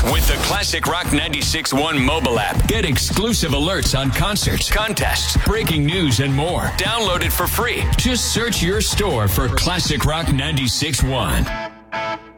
with the Classic Rock 96.1 mobile app. Get exclusive alerts on concerts, contests, breaking news, and more. Download it for free. Just search your store for Classic Rock 96.1.